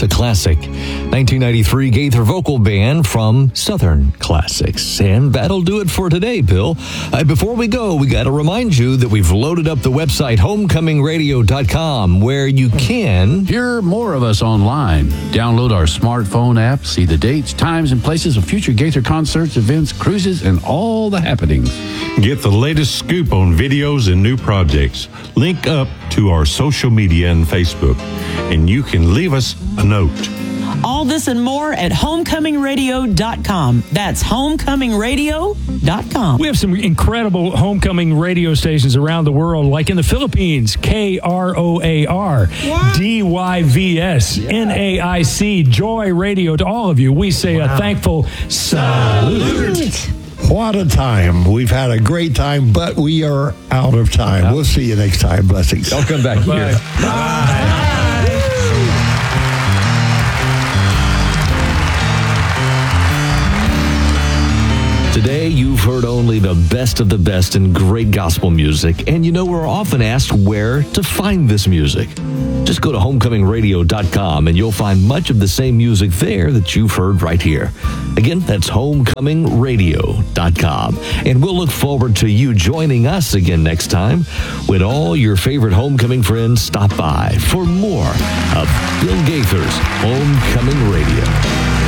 a classic. 1993 Gaither vocal band from Southern Classics. And that'll do it for today, Bill. Before we go, we got to remind you that we've loaded up the website homecomingradio.com, where you can hear more of us online. Download our smartphone app, see the dates, times, and places of future Gaither concerts, events, cruises, and all the happenings. Get the latest scoop on videos and new projects. Link up to our social media and Facebook, and you can leave us a note. All this and more at homecomingradio.com. That's homecomingradio.com. We have some incredible homecoming radio stations around the world, like in the Philippines, KROAR, DYVS, NAIC, Joy Radio. To all of you, we say a thankful salute. What a time. We've had a great time, but we are out of time. We'll see you next time. Blessings. I'll come back here. Bye. Today, you've heard only the best of the best in great gospel music. And you know, we're often asked where to find this music. Just go to homecomingradio.com and you'll find much of the same music there that you've heard right here. Again, that's homecomingradio.com. And we'll look forward to you joining us again next time when all your favorite homecoming friends stop by for more of Bill Gaither's Homecoming Radio.